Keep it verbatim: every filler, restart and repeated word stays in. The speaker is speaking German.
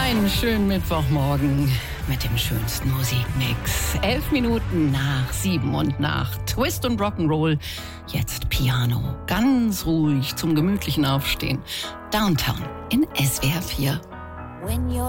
Einen schönen Mittwochmorgen mit dem schönsten Musikmix. Elf Minuten nach sieben und nach Twist und Rock'n'Roll. Jetzt Piano. Ganz ruhig zum gemütlichen Aufstehen. Downtown in S W R vier.